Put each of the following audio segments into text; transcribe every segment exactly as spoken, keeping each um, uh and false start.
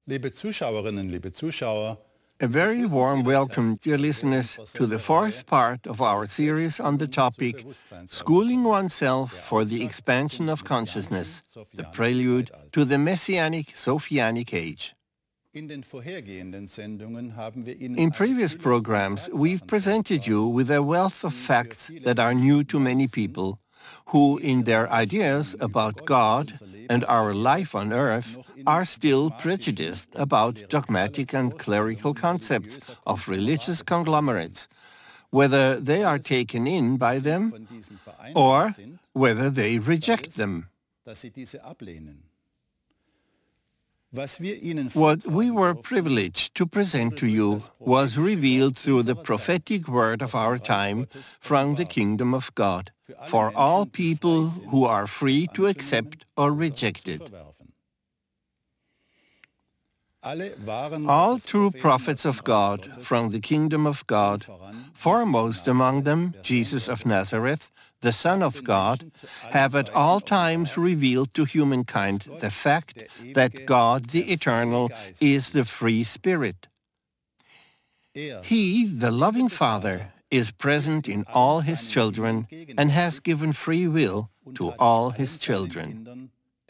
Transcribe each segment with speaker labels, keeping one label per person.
Speaker 1: Liebe Zuschauerinnen, liebe Zuschauer,
Speaker 2: A very warm welcome, dear listeners, to the fourth part of our series on the topic Schooling Oneself for the Expansion of Consciousness, the Prelude to the Messianic Sophianic Age. In previous programs, we've presented you with a wealth of facts that are new to many people, who, in their ideas about God and our life on earth, are still prejudiced about dogmatic and clerical concepts of religious conglomerates, whether they are taken in by them or whether they reject them. What we were privileged to present to you was revealed through the prophetic word of our time from the kingdom of God, for all people who are free to accept or reject it. All true prophets of God from the kingdom of God, foremost among them Jesus of Nazareth, the Son of God, have at all times revealed to humankind the fact that God, the Eternal, is the free Spirit. He, the loving Father, is present in all His children and has given free will to all His children.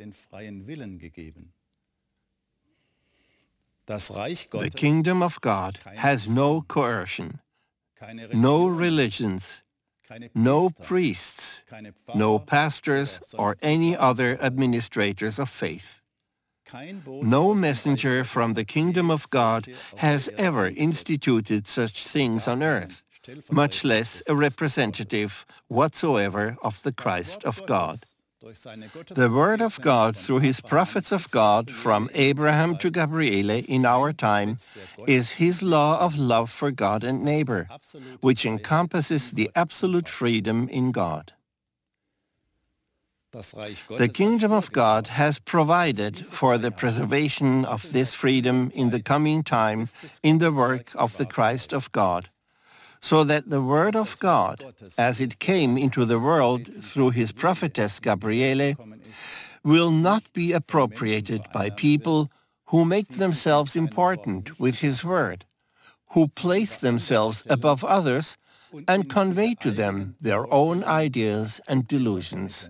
Speaker 2: The kingdom of God has no coercion, no religions, no priests, no pastors or any other administrators of faith. No messenger from the kingdom of God has ever instituted such things on earth, much less a representative whatsoever of the Christ of God. The word of God through His prophets of God, from Abraham to Gabriele in our time, is His law of love for God and neighbor, which encompasses the absolute freedom in God. The kingdom of God has provided for the preservation of this freedom in the coming time in the work of the Christ of God, so that the word of God, as it came into the world through His prophetess Gabriele, will not be appropriated by people who make themselves important with His word, who place themselves above others and convey to them their own ideas and delusions.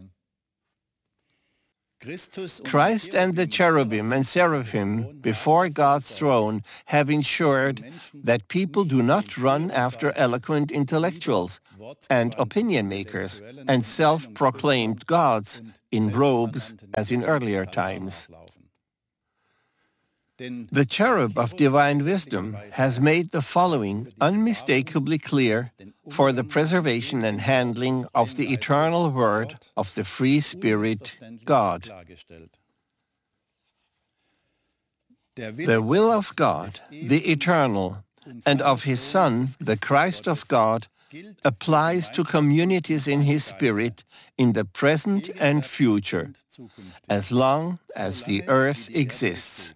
Speaker 2: Christ and the cherubim and seraphim before God's throne have ensured that people do not run after eloquent intellectuals and opinion makers and self-proclaimed gods in robes as in earlier times. The cherub of divine wisdom has made the following unmistakably clear for the preservation and handling of the eternal word of the free Spirit, God. The will of God, the eternal, and of His Son, the Christ of God, applies to communities in His Spirit in the present and future, as long as the earth exists.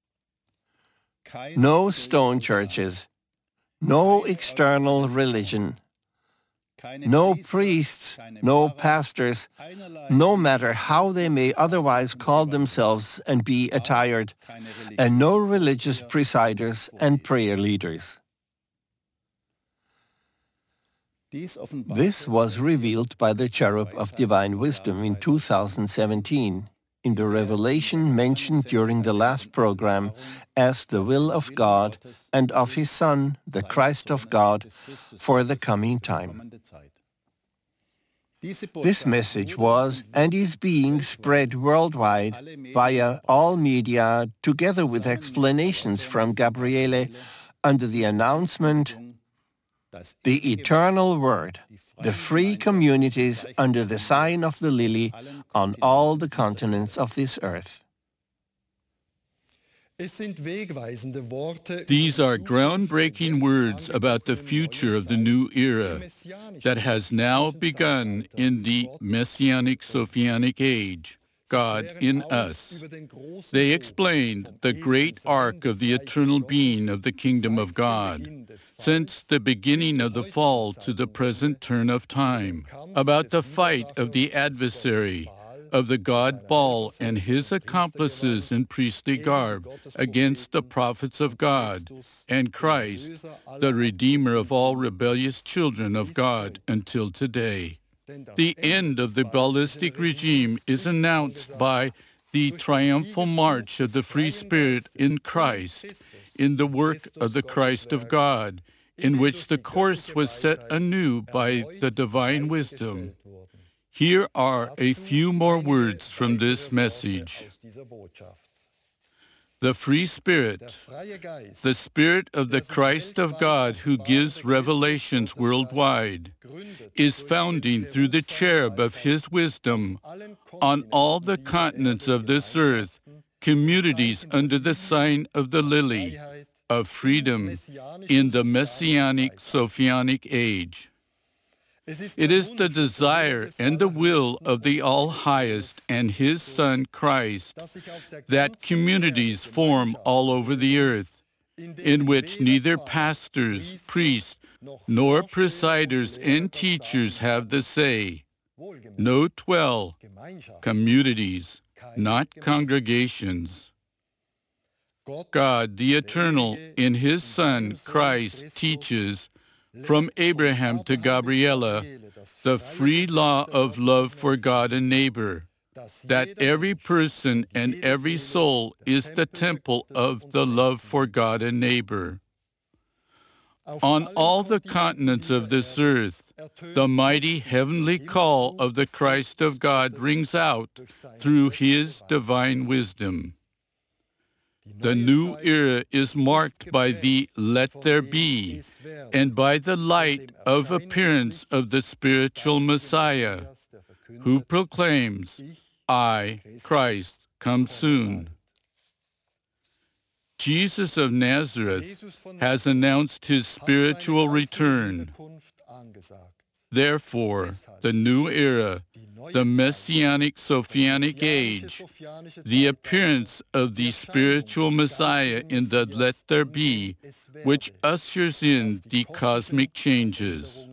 Speaker 2: No stone churches, no external religion, no priests, no pastors, no matter how they may otherwise call themselves and be attired, and no religious presiders and prayer leaders. This was revealed by the cherub of divine wisdom in two thousand seventeen. In the revelation mentioned during the last program as the will of God and of His Son, the Christ of God, for the coming time. This message was and is being spread worldwide via all media, together with explanations from Gabriele under the announcement, the eternal word, the free communities under the sign of the lily on all the continents of this earth.
Speaker 3: These are groundbreaking words about the future of the new era that has now begun in the Messianic Sophianic Age, God in us. They explained the great arc of the eternal being of the kingdom of God, since the beginning of the fall to the present turn of time, about the fight of the adversary, of the god Baal and his accomplices in priestly garb against the prophets of God, and Christ, the Redeemer of all rebellious children of God until today. The end of the ballistic regime is announced by the triumphal march of the free spirit in Christ, in the work of the Christ of God, in which the course was set anew by the divine wisdom. Here are a few more words from this message. The free spirit, the spirit of the Christ of God who gives revelations worldwide, is founding through the cherub of his wisdom on all the continents of this earth communities under the sign of the lily of freedom in the Messianic Sophianic age. It is the desire and the will of the All-Highest and His Son Christ that communities form all over the earth, in which neither pastors, priests, nor presiders and teachers have the say. Note twelve, communities, not congregations. God, the Eternal, in His Son Christ, teaches from Abraham to Gabriela, the free law of love for God and neighbor, that every person and every soul is the temple of the love for God and neighbor. On all the continents of this earth, the mighty heavenly call of the Christ of God rings out through His divine wisdom. The new era is marked by the let there be and by the light of appearance of the spiritual Messiah, who proclaims, I, Christ, come soon. Jesus of Nazareth has announced his spiritual return. Therefore, the new era, the Messianic Sophianic age, the appearance of the spiritual Messiah in the Let There Be, which ushers in the cosmic changes.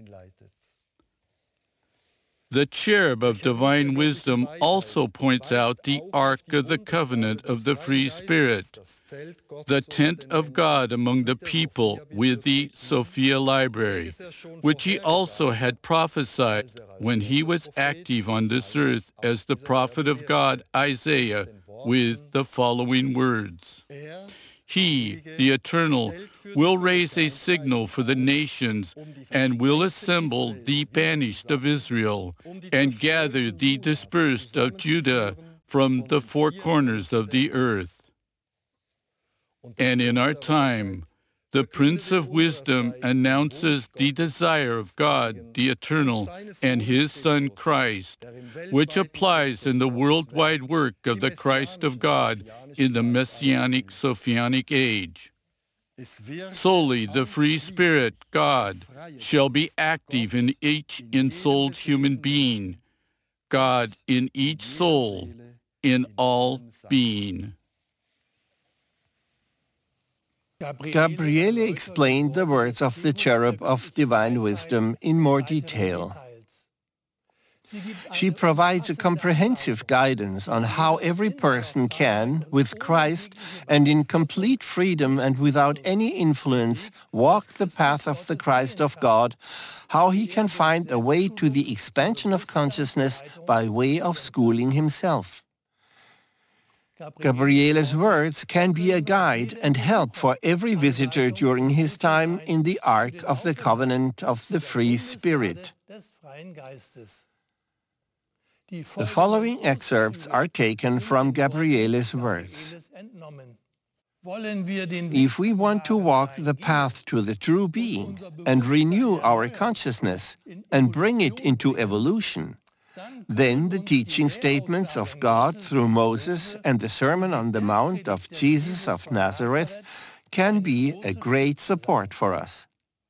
Speaker 3: The cherub of divine wisdom also points out the Ark of the Covenant of the Free Spirit, the tent of God among the people with the Sophia Library, which he also had prophesied when he was active on this earth as the prophet of God Isaiah with the following words. He, the Eternal, will raise a signal for the nations and will assemble the banished of Israel and gather the dispersed of Judah from the four corners of the earth. And in our time, the Prince of Wisdom announces the desire of God, the Eternal, and His Son Christ, which applies in the worldwide work of the Christ of God in the Messianic Sophianic age. Solely the free spirit, God, shall be active in each ensouled human being, God in each soul, in all being.
Speaker 2: Gabriele explained the words of the cherub of divine wisdom in more detail. She provides a comprehensive guidance on how every person can, with Christ and in complete freedom and without any influence, walk the path of the Christ of God, how he can find a way to the expansion of consciousness by way of schooling himself. Gabriele's words can be a guide and help for every visitor during his time in the Ark of the Covenant of the Free Spirit. The following excerpts are taken from Gabriele's words. If we want to walk the path to the true being and renew our consciousness and bring it into evolution, then the teaching statements of God through Moses and the Sermon on the Mount of Jesus of Nazareth can be a great support for us.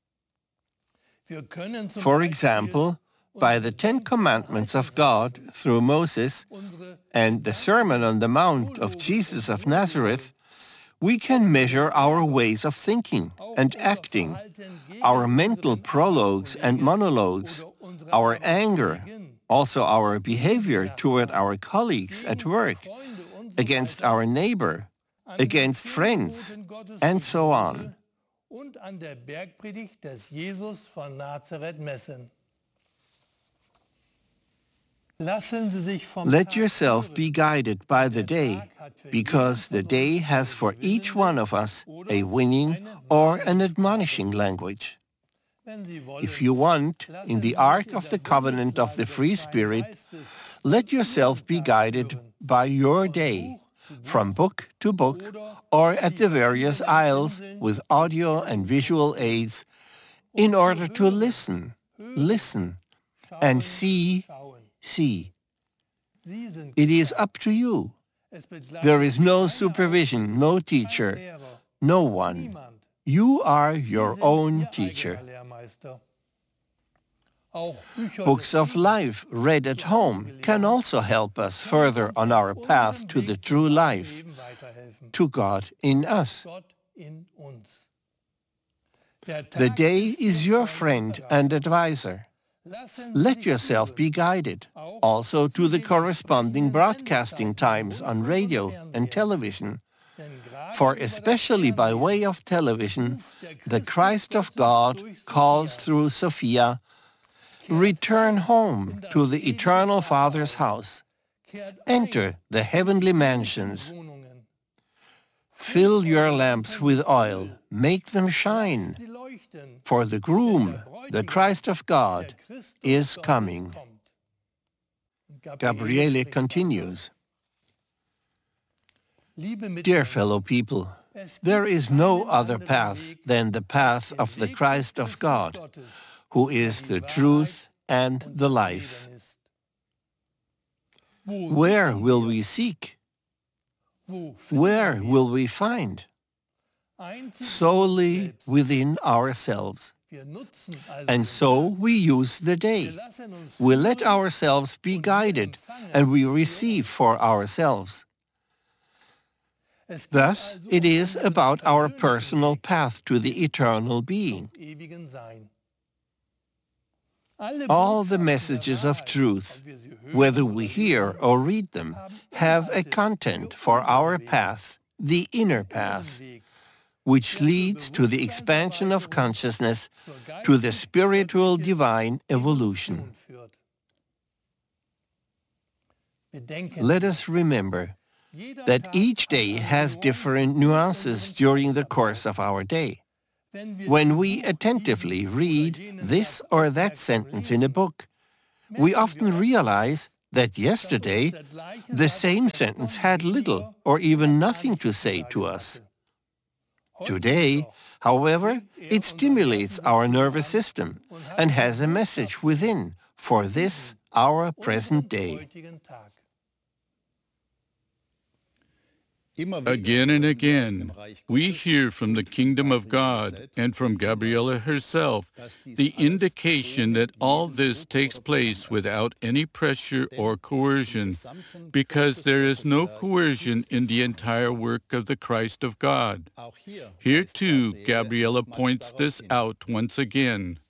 Speaker 2: For example, by the Ten Commandments of God through Moses and the Sermon on the Mount of Jesus of Nazareth, we can measure our ways of thinking and acting, our mental prologues and monologues, our anger, Also our behavior toward our colleagues at work, against our neighbor, against friends, and so on.
Speaker 4: Und an der Bergpredigt des Jesus von Nazareth messen. Lassen Sie sich vom
Speaker 2: Let yourself be guided by the day, because the day has for each one of us a winning or an admonishing language. If you want, in the Ark of the Covenant of the Free Spirit, let yourself be guided by your day, from book to book, or at the various aisles with audio and visual aids, in order to listen, listen, and see, see. It is up to you. There is no supervision, no teacher, no one. You are your own teacher. Books of life read at home can also help us further on our path to the true life, to God in us. The day is your friend and advisor. Let yourself be guided, also to the corresponding broadcasting times on radio and television. For especially by way of television, the Christ of God calls through Sophia, "Return home to the eternal Father's house. Enter the heavenly mansions. Fill your lamps with oil, make them shine, for the groom, the Christ of God, is coming." Gabriele continues, "Dear fellow people, there is no other path than the path of the Christ of God, who is the truth and the life. Where will we seek? Where will we find? Solely within ourselves. And so we use the day. We let ourselves be guided, and we receive for ourselves. Thus, it is about our personal path to the eternal being. All the messages of truth, whether we hear or read them, have a content for our path, the inner path, which leads to the expansion of consciousness, to the spiritual divine evolution. Let us remember that each day has different nuances during the course of our day. When we attentively read this or that sentence in a book, we often realize that yesterday the same sentence had little or even nothing to say to us. Today, however, it stimulates our nervous system and has a message within for this, our present day.
Speaker 3: Again and again, we hear from the kingdom of God and from Gabriela herself the indication that all this takes place without any pressure or coercion, because there is no coercion in the entire work of the Christ of God. Here too, Gabriela points this out once again.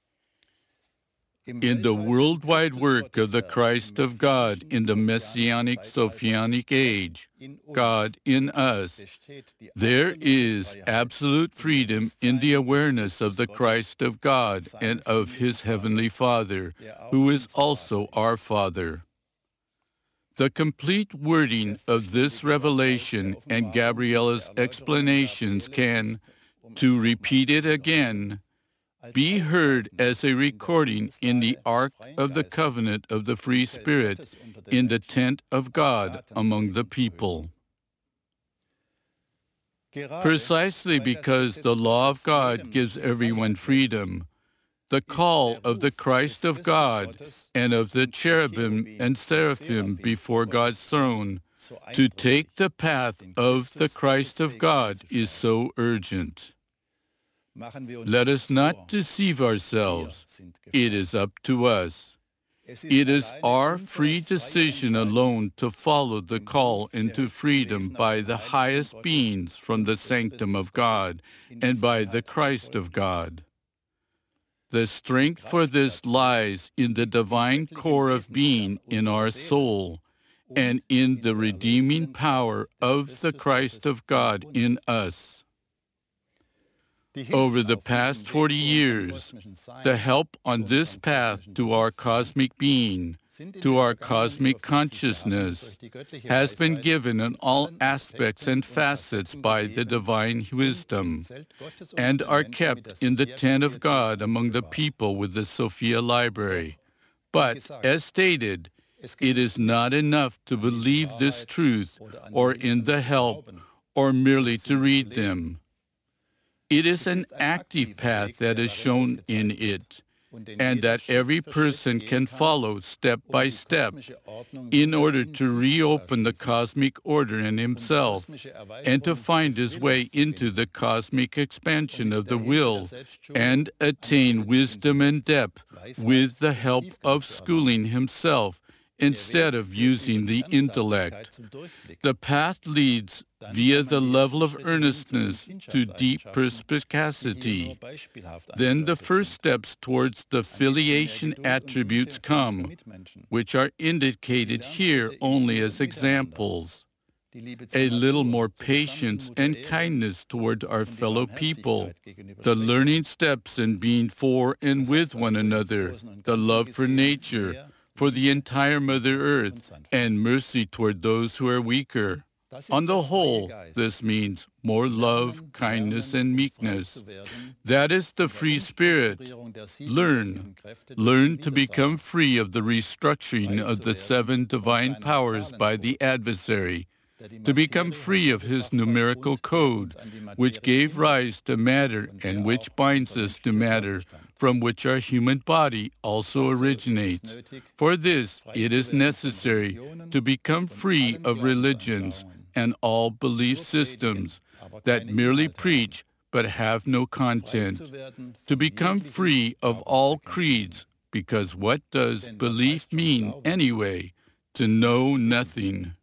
Speaker 3: In the worldwide work of the Christ of God in the Messianic Sophianic age, God in us, there is absolute freedom in the awareness of the Christ of God and of His Heavenly Father, who is also our Father. The complete wording of this revelation and Gabriela's explanations can, to repeat it again, be heard as a recording in the Ark of the Covenant of the Free Spirit in the tent of God among the people. Precisely because the law of God gives everyone freedom, the call of the Christ of God and of the cherubim and seraphim before God's throne to take the path of the Christ of God is so urgent. Let us not deceive ourselves. It is up to us. It is our free decision alone to follow the call into freedom by the highest beings from the sanctum of God and by the Christ of God. The strength for this lies in the divine core of being in our soul and in the redeeming power of the Christ of God in us. Over the past forty years, the help on this path to our cosmic being, to our cosmic consciousness, has been given in all aspects and facets by the divine wisdom, and are kept in the tent of God among the people with the Sophia Library. But, as stated, it is not enough to believe this truth or in the help or merely to read them. It is an active path that is shown in it, and that every person can follow step by step in order to reopen the cosmic order in himself and to find his way into the cosmic expansion of the will and attain wisdom and depth with the help of schooling himself instead of using the intellect. The path leads via the level of earnestness to deep perspicacity. Then the first steps towards the filiation attributes come, which are indicated here only as examples. A little more patience and kindness toward our fellow people, the learning steps in being for and with one another, the love for nature, for the entire Mother Earth, and mercy toward those who are weaker. On the whole, this means more love, kindness, and meekness. That is the free spirit. Learn. Learn to become free of the restructuring of the seven divine powers by the adversary, to become free of his numerical code, which gave rise to matter and which binds us to matter, from which our human body also originates. For this, it is necessary to become free of religions and all belief systems that merely preach but have no content, to become free of all creeds, because what does belief mean anyway? To know nothing.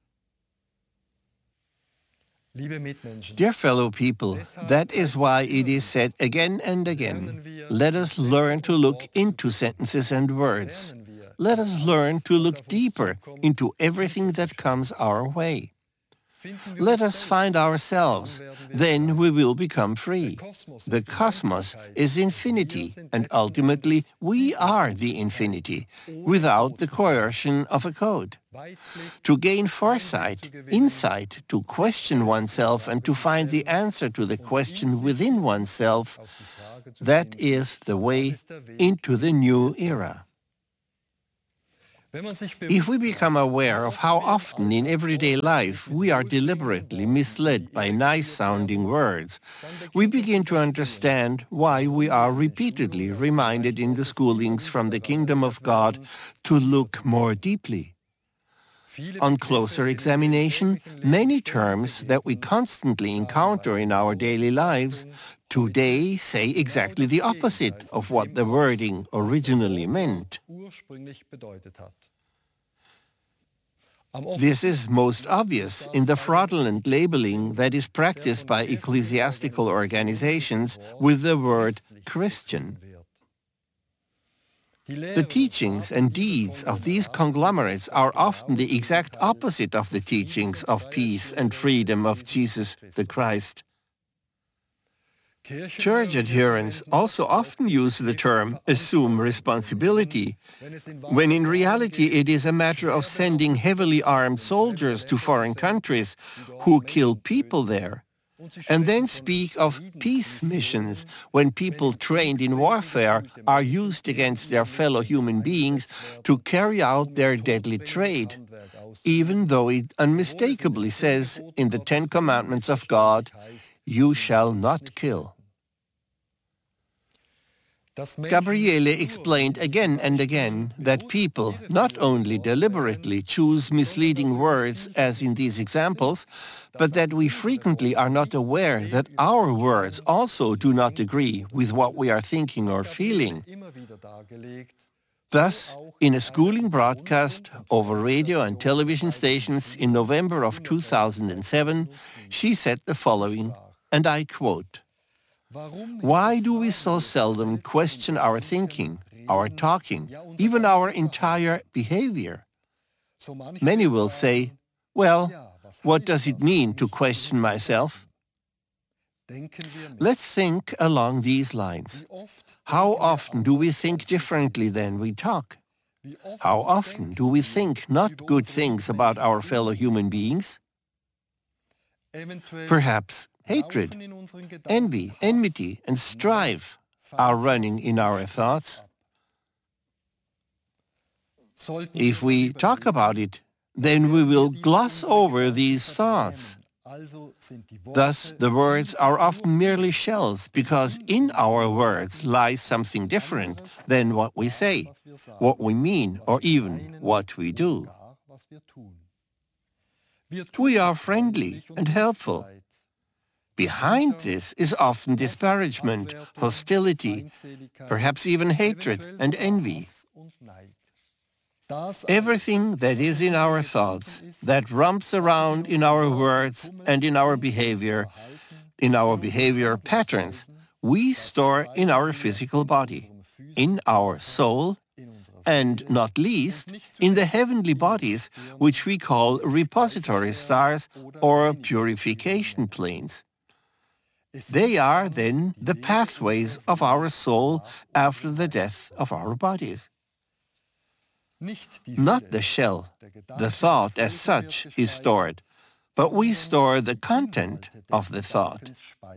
Speaker 2: Dear fellow people, that is why it is said again and again, let us learn to look into sentences and words. Let us learn to look deeper into everything that comes our way. Let us find ourselves, then we will become free. The cosmos is infinity, and ultimately we are the infinity, without the coercion of a code. To gain foresight, insight, to question oneself and to find the answer to the question within oneself, that is the way into the new era. If we become aware of how often in everyday life we are deliberately misled by nice-sounding words, we begin to understand why we are repeatedly reminded in the schoolings from the Kingdom of God to look more deeply. On closer examination, many terms that we constantly encounter in our daily lives today say exactly the opposite of what the wording originally meant. This is most obvious in the fraudulent labeling that is practiced by ecclesiastical organizations with the word Christian. The teachings and deeds of these conglomerates are often the exact opposite of the teachings of peace and freedom of Jesus the Christ. Church adherents also often use the term assume responsibility, when in reality it is a matter of sending heavily armed soldiers to foreign countries who kill people there, and then speak of peace missions when people trained in warfare are used against their fellow human beings to carry out their deadly trade, even though it unmistakably says in the Ten Commandments of God, "You shall not kill." Gabriele explained again and again that people not only deliberately choose misleading words as in these examples, but that we frequently are not aware that our words also do not agree with what we are thinking or feeling. Thus, in a schooling broadcast over radio and television stations in November of two thousand seven, she said the following, and I quote, Why do we so seldom question our thinking, our talking, even our entire behavior? Many will say, well, what does it mean to question myself? Let's think along these lines. How often do we think differently than we talk? How often do we think not good things about our fellow human beings? Perhaps hatred, envy, enmity, and strife are running in our thoughts. If we talk about it, then we will gloss over these thoughts. Thus, the words are often merely shells, because in our words lies something different than what we say, what we mean, or even what we do. We are friendly and helpful. Behind this is often disparagement, hostility, perhaps even hatred and envy. Everything that is in our thoughts, that romps around in our words and in our behavior, in our behavior patterns, we store in our physical body, in our soul, and not least, in the heavenly bodies, which we call repository stars or purification planes. They are then the pathways of our soul after the death of our bodies. Not the shell, the thought as such is stored, but we store the content of the thought.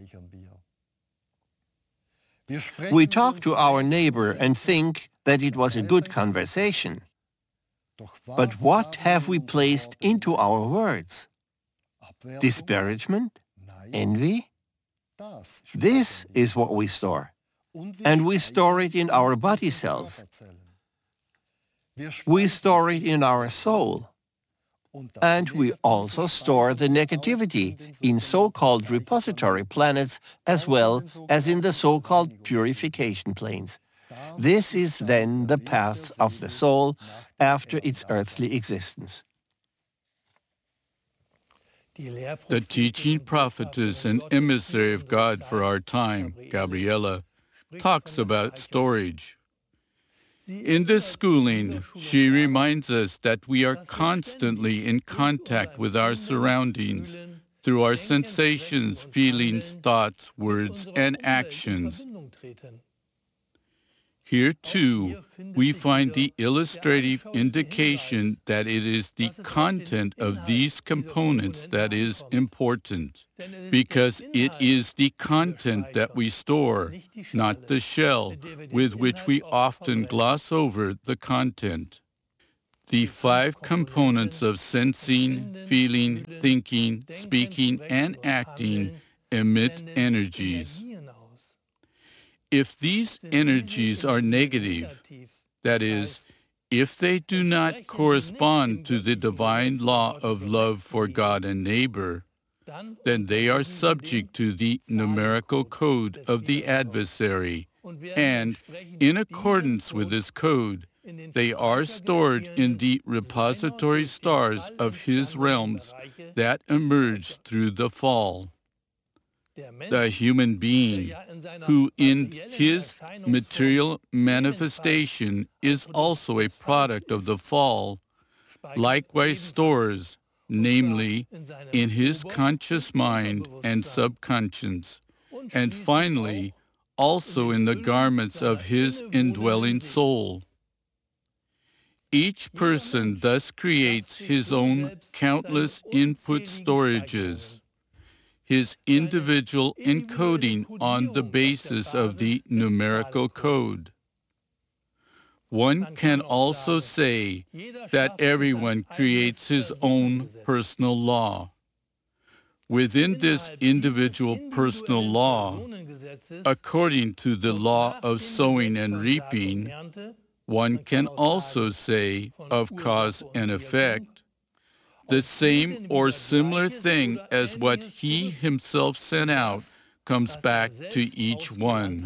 Speaker 2: We talk to our neighbor and think that it was a good conversation. But what have we placed into our words? Disparagement? Envy? This is what we store. And we store it in our body cells. We store it in our soul. And we also store the negativity in so-called repository planets as well as in the so-called purification planes. This is then the path of the soul after its earthly existence.
Speaker 3: The teaching prophetess and emissary of God for our time, Gabriela, talks about storage. In this schooling, she reminds us that we are constantly in contact with our surroundings through our sensations, feelings, thoughts, words, and actions. Here, too, we find the illustrative indication that it is the content of these components that is important, because it is the content that we store, not the shell, with which we often gloss over the content. The five components of sensing, feeling, thinking, speaking, and acting emit energies. If these energies are negative, that is, if they do not correspond to the divine law of love for God and neighbor, then they are subject to the numerical code of the adversary, and in accordance with this code, they are stored in the repository stars of his realms that emerged through the fall. The human being, who in his material manifestation is also a product of the fall, likewise stores, namely, in his conscious mind and subconscious, and finally, also in the garments of his indwelling soul. Each person thus creates his own countless input storages, his individual encoding on the basis of the numerical code. One can also say that everyone creates his own personal law. Within this individual personal law, according to the law of sowing and reaping, one can also say of cause and effect, the same or similar thing as what he himself sent out comes back to each one.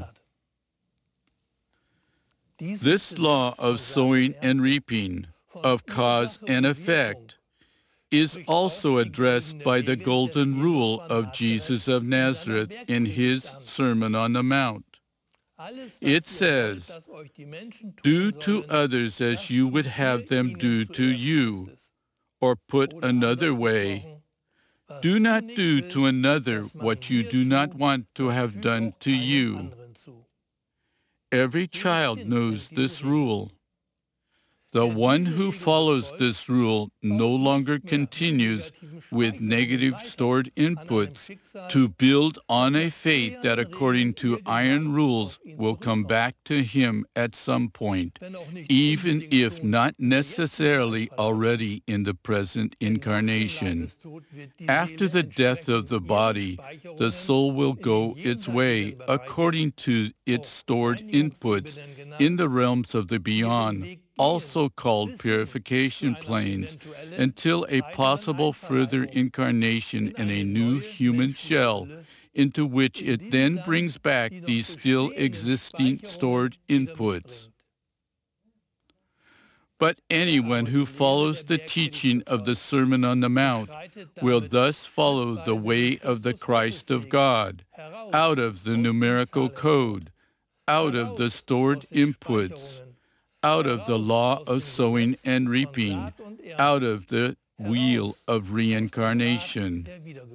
Speaker 3: This law of sowing and reaping, of cause and effect, is also addressed by the golden rule of Jesus of Nazareth in his Sermon on the Mount. It says, "Do to others as you would have them do to you," or put another way, "Do not do to another what you do not want to have done to you." Every child knows this rule. The one who follows this rule no longer continues with negative stored inputs to build on a faith that, according to iron rules, will come back to him at some point, even if not necessarily already in the present incarnation. After the death of the body, the soul will go its way according to its stored inputs in the realms of the beyond, also called purification planes, until a possible further incarnation in a new human shell, into which it then brings back these still existing stored inputs. But anyone who follows the teaching of the Sermon on the Mount will thus follow the way of the Christ of God, out of the numerical code, out of the stored inputs, out of the law of sowing and reaping, out of the wheel of reincarnation.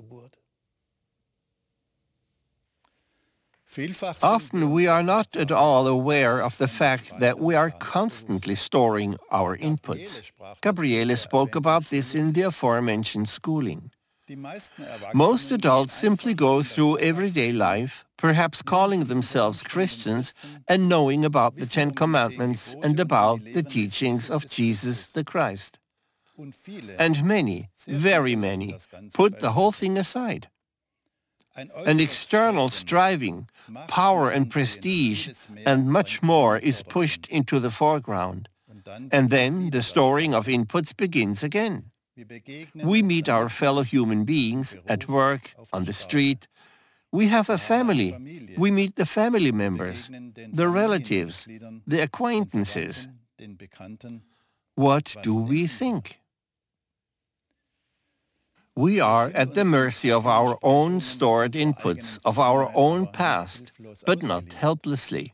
Speaker 2: Often we are not at all aware of the fact that we are constantly storing our inputs. Gabriele spoke about this in the aforementioned schooling. Most adults simply go through everyday life, perhaps calling themselves Christians and knowing about the Ten Commandments and about the teachings of Jesus the Christ. And many, very many, put the whole thing aside. An external striving, power and prestige, and much more is pushed into the foreground. And then the storing of inputs begins again. We meet our fellow human beings at work, on the street. We have a family. We meet the family members, the relatives, the acquaintances. What do we think? We are at the mercy of our own stored inputs, of our own past, but not helplessly.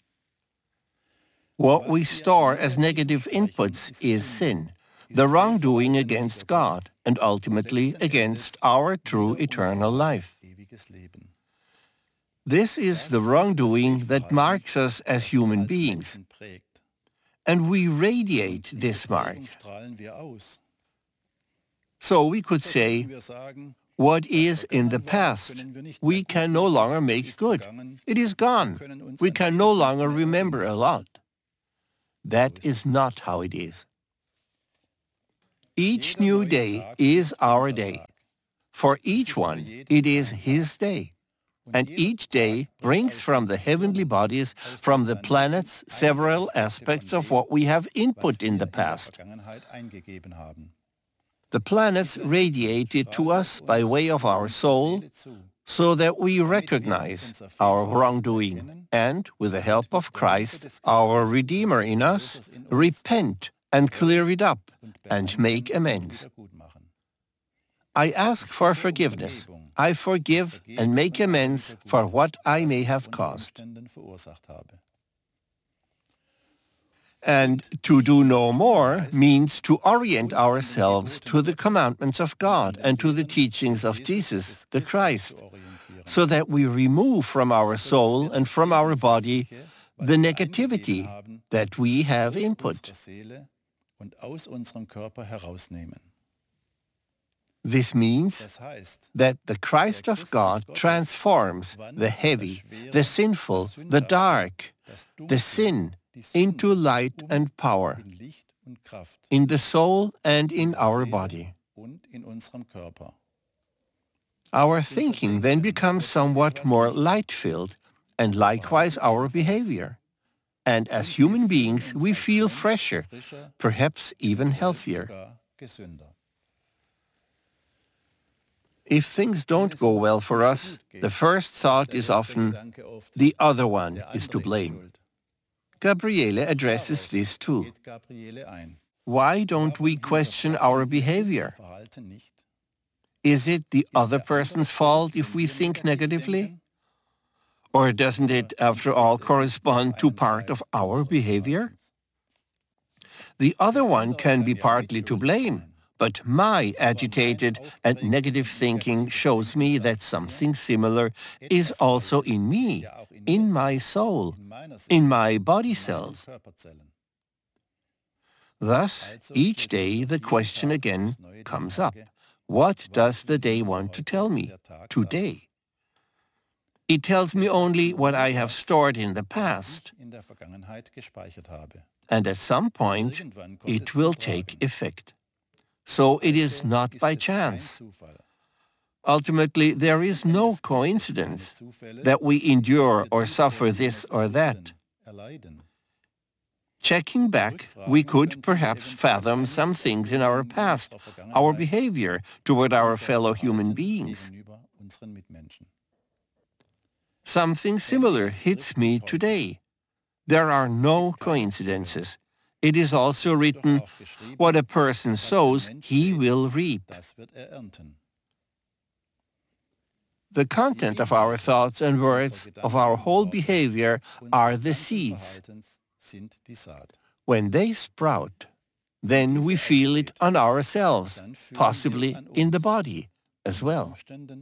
Speaker 2: What we store as negative inputs is sin, the wrongdoing against God, and ultimately against our true eternal life. This is the wrongdoing that marks us as human beings, and we radiate this mark. So we could say, what is in the past, we can no longer make good. It is gone. We can no longer remember a lot. That is not how it is. Each new day is our day. For each one, it is his day. And each day brings from the heavenly bodies, from the planets, several aspects of what we have input in the past. The planets radiate it to us by way of our soul, so that we recognize our wrongdoing and, with the help of Christ, our Redeemer in us, repent and clear it up and make amends. I ask for forgiveness. I forgive and make amends for what I may have caused. And to do no more means to orient ourselves to the commandments of God and to the teachings of Jesus, the Christ, so that we remove from our soul and from our body the negativity that we have input. This means that the Christ of God transforms the heavy, the sinful, the dark, the sin into light and power in the soul and in our body. Our thinking then becomes somewhat more light-filled, and likewise our behavior. And as human beings, we feel fresher, perhaps even healthier. If things don't go well for us, the first thought is often, the other one is to blame. Gabriele addresses this too. why don't we question our behavior? Is it the other person's fault if we think negatively? Or doesn't it, after all, correspond to part of our behavior? The other one can be partly to blame, but my agitated and negative thinking shows me that something similar is also in me, in my soul, in my body cells. Thus, each day the question again comes up. What does the day want to tell me today? It tells me only what I have stored in the past, and at some point it will take effect. So it is not by chance. Ultimately, there is no coincidence that we endure or suffer this or that. Checking back, we could perhaps fathom some things in our past, our behavior toward our fellow human beings. Something similar hits me today. There are no coincidences. It is also written, what a person sows, he will reap. The content of our thoughts and words, of our whole behavior, are the seeds. When they sprout, then we feel it on ourselves, possibly in the body as well.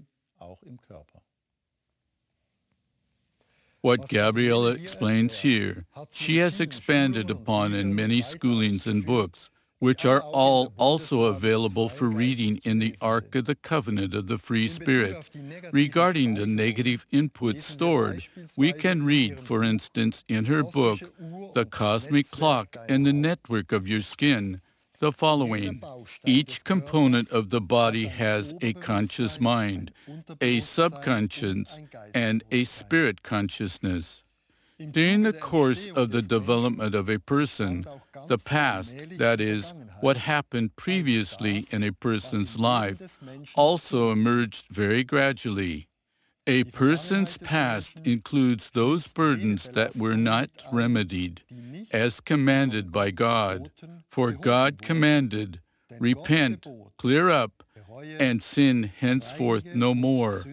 Speaker 3: What Gabriela explains here, she has expanded upon in many schoolings and books, which are all also available for reading in the Ark of the Covenant of the Free Spirit. Regarding the negative inputs stored, we can read, for instance, in her book, The Cosmic Clock and the Network of Your Skin, the following. Each component of the body has a conscious mind, a subconscious, and a spirit consciousness. During the course of the development of a person, the past, that is, what happened previously in a person's life, also emerged very gradually. A person's past includes those burdens that were not remedied, as commanded by God. For God commanded, repent, clear up, and sin henceforth no more.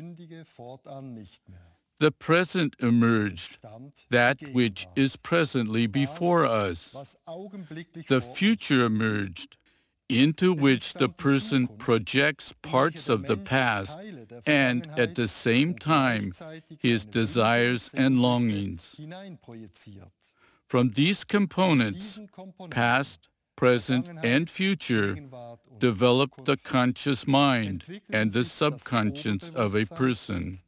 Speaker 3: The present emerged, that which is presently before us. The future emerged, into which the person projects parts of the past and, at the same time, his desires and longings. From these components, past, present, and future, develop the conscious mind and the subconscious of a person.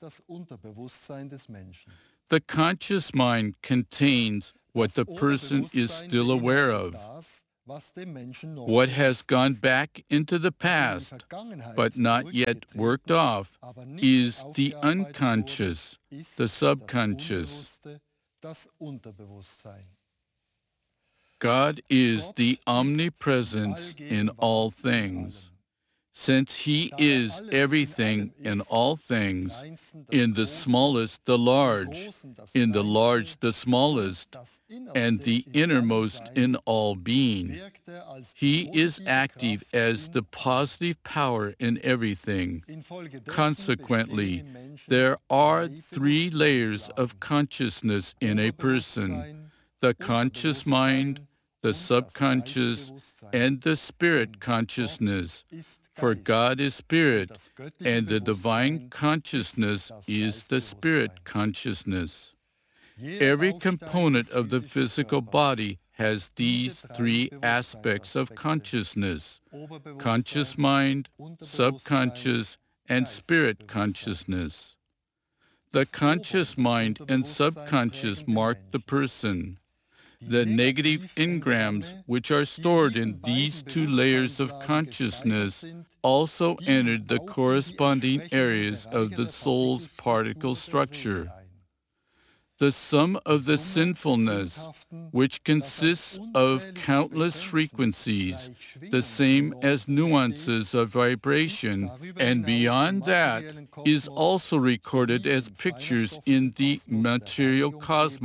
Speaker 3: The conscious mind contains what the person is still aware of. What has gone back into the past, but not yet worked off, is the unconscious, the subconscious. God is the omnipresence in all things. Since He is everything in all things, in the smallest the large, in the large the smallest, and the innermost in all being, He is active as the positive power in everything. Consequently, there are three layers of consciousness in a person: the conscious mind, the subconscious, and the spirit consciousness. For God is spirit, and the divine consciousness is the spirit consciousness. Every component of the physical body has these three aspects of consciousness: conscious mind, subconscious, and spirit consciousness. The conscious mind and subconscious mark the person. The negative engrams, which are stored in these two layers of consciousness, also entered the corresponding areas of the soul's particle structure. The sum of the sinfulness, which consists of countless frequencies, the same as nuances of vibration, and beyond that, is also recorded as pictures in the material cosmos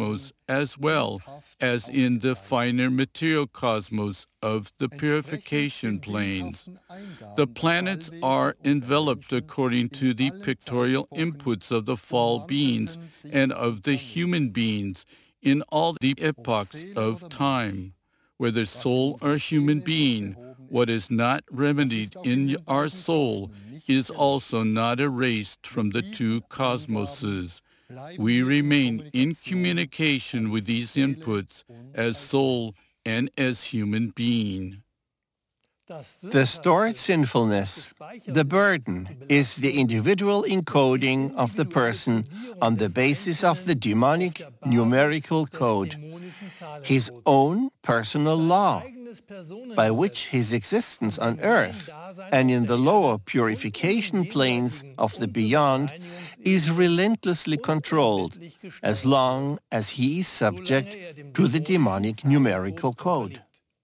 Speaker 3: as well as in the finer material cosmos of the purification planes. The planets are enveloped according to the pictorial inputs of the fall beings and of the human beings in all the epochs of time. Whether soul or human being, what is not remedied in our soul is also not erased from the two cosmoses. We remain in communication with these inputs as soul and as human being.
Speaker 2: The stored sinfulness, the burden, is the individual encoding of the person on the basis of the demonic numerical code, his own personal law, by which his existence on earth and in the lower purification planes of the beyond is relentlessly controlled as long as he is subject to the demonic numerical code.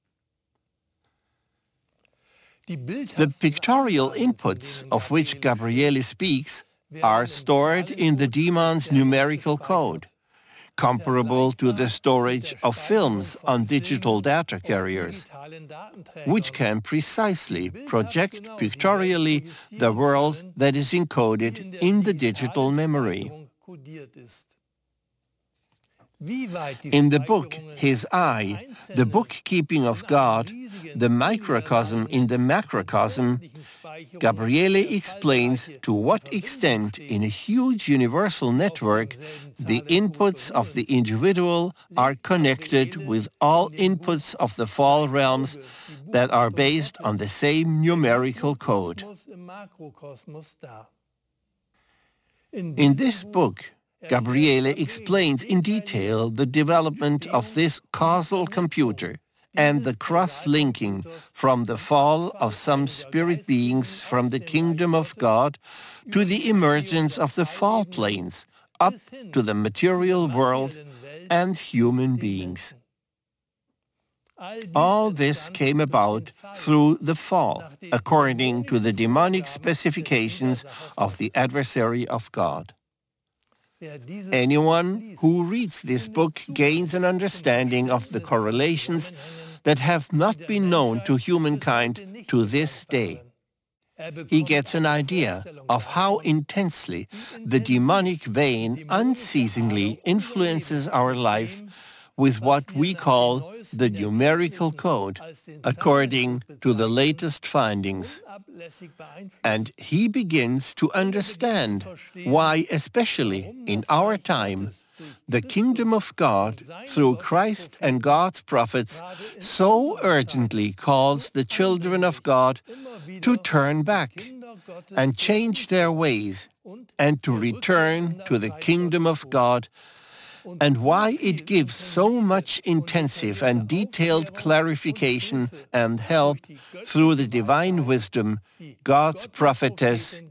Speaker 2: The pictorial inputs of which Gabriele speaks are stored in the demon's numerical code, comparable to the storage of films on digital data carriers, which can precisely project pictorially the world that is encoded in the digital memory. In the book His Eye, the bookkeeping of God, the microcosm in the macrocosm, Gabriele explains to what extent in a huge universal network the inputs of the individual are connected with all inputs of the fall realms that are based on the same numerical code. In this book, Gabriele explains in detail the development of this causal computer and the cross-linking from the fall of some spirit beings from the kingdom of God to the emergence of the fall planes up to the material world and human beings. All this came about through the fall, according to the demonic specifications of the adversary of God. Anyone who reads this book gains an understanding of the correlations that have not been known to humankind to this day. He gets an idea of how intensely the demonic vein unceasingly influences our life with what we call the numerical code, according to the latest findings. And he begins to understand why, especially in our time, the kingdom of God, through Christ and God's prophets, so urgently calls the children of God to turn back and change their ways and to return to the kingdom of God, and why it gives so much intensive and detailed clarification and help through the divine wisdom, God's prophetess